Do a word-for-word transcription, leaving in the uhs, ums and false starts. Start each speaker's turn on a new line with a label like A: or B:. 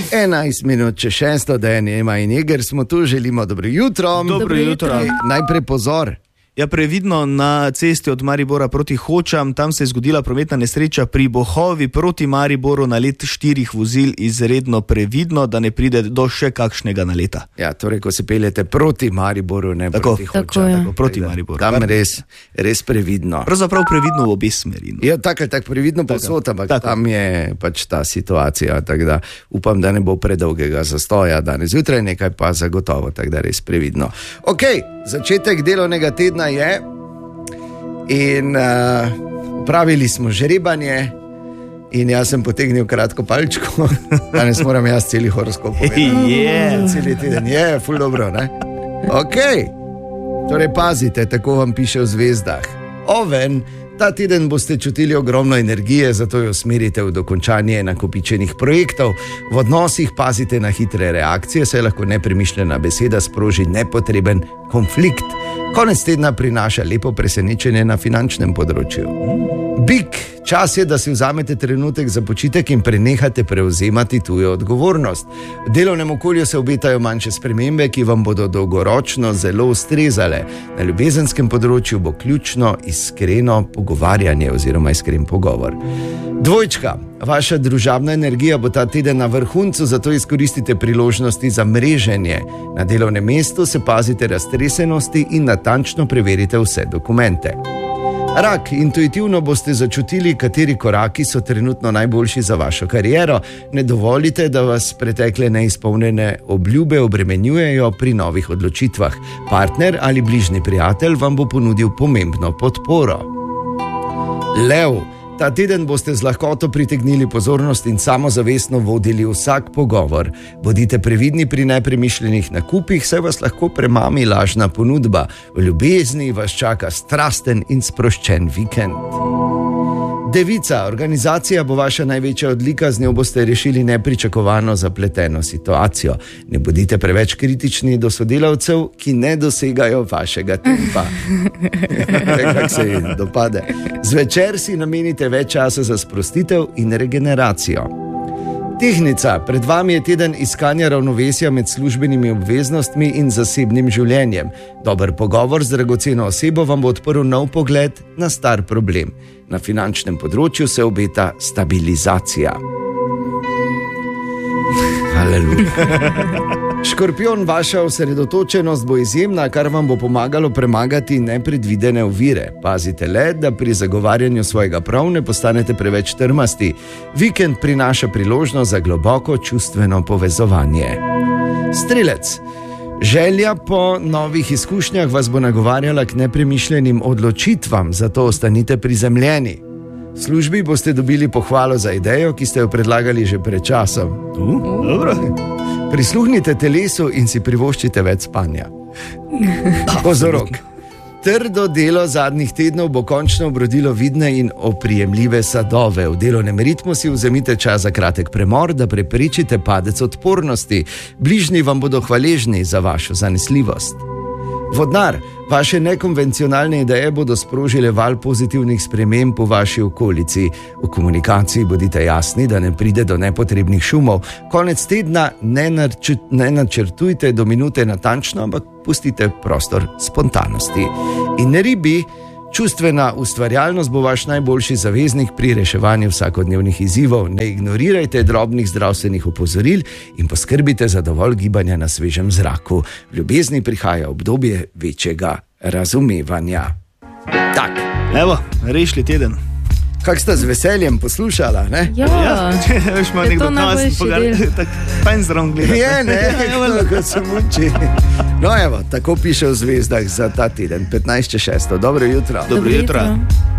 A: enajst minut če šesto, da je Ema in Jeger, smo tu, želimo dobro jutro.
B: Dobro jutro.
A: Najprej pozor.
B: Ja, previdno na cesti od Maribora proti Hočam, tam se je zgodila prometna nesreča pri Bohovi proti Mariboru, nalet štirih vozil, izredno previdno, da ne pride do še kakšnega naleta.
A: Ja, torej, ko se peljete proti Mariboru, ne
B: tako,
A: proti Hočam.
B: Tako, ja. tako, proti Mariboru.
A: Tam res, res previdno.
B: Pravzaprav previdno v obe smeri.
A: Ja, tako je, tako previdno posod, ampak tako. Tam je pač ta situacija, tako da upam, da ne bo predolgega zastoja danes zjutraj, nekaj pa zagotovo, tako da res previdno. Ok, začetek delovnega tedna je in uh, pravili smo žrebanje in jaz sem potegnil kratko palčko, danes moram jaz celi horoskop povedati.
B: Yeah.
A: Celi teden je, ful dobro, ne? Ok, torej pazite, tako vam piše v zvezdah. Oven, ta teden boste čutili ogromno energije, zato jo usmerite v dokončanje nakopičenih projektov. V odnosih pazite na hitre reakcije, saj lahko nepremišljena beseda sproži nepotreben konflikt. Konec tedna prinaša lepo presenečenje na finančnem področju. Bik, čas je, da si vzamete trenutek za počitek in prenehate prevzemati tujo odgovornost. V delovnem okolju se obetajo manjše spremembe, ki vam bodo dolgoročno zelo ustrezale. Na ljubezenskem področju bo ključno iskreno pogovarjanje oziroma iskren pogovor. Dvojčka, vaša družabna energija bo ta teden na vrhuncu, zato izkoristite priložnosti za mreženje. Na delovnem mestu se pazite raztresenosti in natančno preverite vse dokumente. Rak, intuitivno boste začutili, kateri koraki so trenutno najboljši za vašo kariero. Ne dovolite, da vas pretekle neizpolnjene obljube obremenjujejo pri novih odločitvah. Partner ali bližnji prijatelj vam bo ponudil pomembno podporo. Lev, ta teden boste z lahkoto pritegnili pozornost in samozavestno vodili vsak pogovor. Bodite previdni pri nepremišljenih nakupih, saj vas lahko premami lažna ponudba. V ljubezni vas čaka strasten in sproščen vikend. Devica, organizacija bo vaša največja odlika, z njo boste rešili nepričakovano zapleteno situacijo. Ne bodite preveč kritični do sodelavcev, ki ne dosegajo vašega tempa. Kako se jim dopade. Zvečer si namenite več časa za sprostitev in regeneracijo. Tehnica, pred vami je teden iskanja ravnovesja med službenimi obveznostmi in zasebnim življenjem. Dober pogovor z dragoceno osebo vam bo odprl nov pogled na star problem. Na finančnem področju se obeta stabilizacija. Haleluja. Škorpijon, vaša osredotočenost bo izjemna, kar vam bo pomagalo premagati nepredvidene ovire. Pazite le, da pri zagovarjanju svojega prav ne postanete preveč trmasti. Vikend prinaša priložnost za globoko čustveno povezovanje. Strelec, želja po novih izkušnjah vas bo nagovarjala k nepremišljenim odločitvam, zato ostanite prizemljeni. V službi boste dobili pohvalo za idejo, ki ste jo predlagali že pred časom. Uh, dobro. Prisluhnite telesu in si privoščite več spanja. Pozorok. Trdo delo zadnjih tednov bo končno obrodilo vidne in oprijemljive sadove. V delovnem ritmu si vzemite čas za kratek premor, da preprečite padec odpornosti. Bližnji vam bodo hvaležni za vašo zanesljivost. Vodnar, vaše nekonvencionalne ideje bodo sprožile val pozitivnih sprememb v vaši okolici. V komunikaciji bodite jasni, da ne pride do nepotrebnih šumov. Konec tedna ne, narč- ne načrtujte do minute natančno, ampak pustite prostor spontanosti. In ribi, čustvena ustvarjalnost bo vaš najboljši zaveznik pri reševanju vsakodnevnih izzivov. Ne ignorirajte drobnih zdravstvenih opozoril in poskrbite za dovolj gibanja na svežem zraku. V ljubezni prihaja obdobje večjega razumevanja. Tak.
B: Evo, rešili teden.
A: Kak sta z veseljem poslušala, ne?
C: Ja,
B: ja. Veš, ima nekdo nas pogled, tako fajn zdrav gledati.
A: Je, ne, kako se muči. No evo, tako piše v zvezdah za ta teden, petnajst čez šesto. Dobro jutro.
B: Dobro jutro.